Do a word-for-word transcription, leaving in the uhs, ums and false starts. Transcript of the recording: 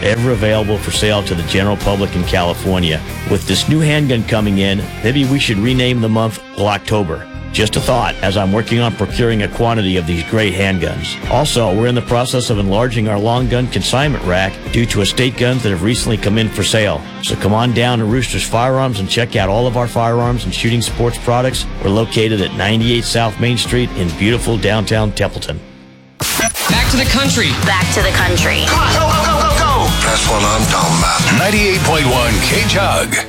ever available for sale to the general public in California. With this new handgun coming in, maybe we should rename the month October. Just a thought as I'm working on procuring a quantity of these great handguns. Also, we're in the process of enlarging our long gun consignment rack due to estate guns that have recently come in for sale. So come on down to Rooster's Firearms and check out all of our firearms and shooting sports products. We're located at ninety-eight South Main Street in beautiful downtown Templeton. Back to the country. Back to the country. Come on, go, go, go, go, go. That's what I'm talking about. ninety-eight point one K-Chug.